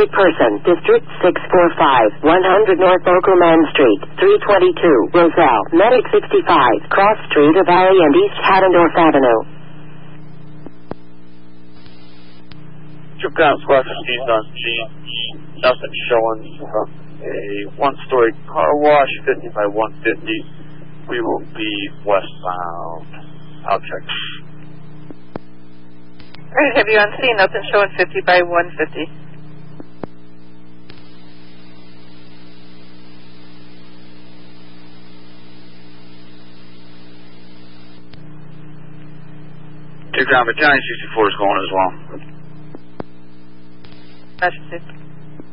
wanted person, District 645, 100 North Oakland Street, 322, Roselle, Medic 65, Cross Street of Valley and East Haddendorf Avenue. Trip ground squad 15 on G. Nothing showing from a one-story car wash, 50 by 150. We will be westbound. I'll check. Alright, have you on scene? Nothing showing 50 by 150. Two ground battalion 64 is going as well. That's it.